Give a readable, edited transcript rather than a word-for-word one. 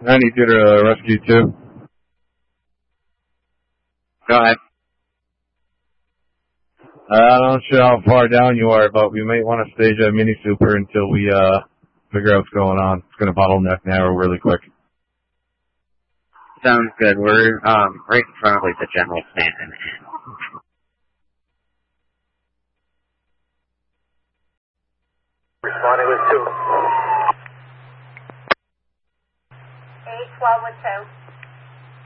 I need you to rescue 2. Go ahead. I'm not sure how far down you are, but we might want to stage a mini super until we figure out what's going on. It's going to bottleneck now really quick. Sounds good. We're right in front of like the general stand. Responding with 2. 812 with 2.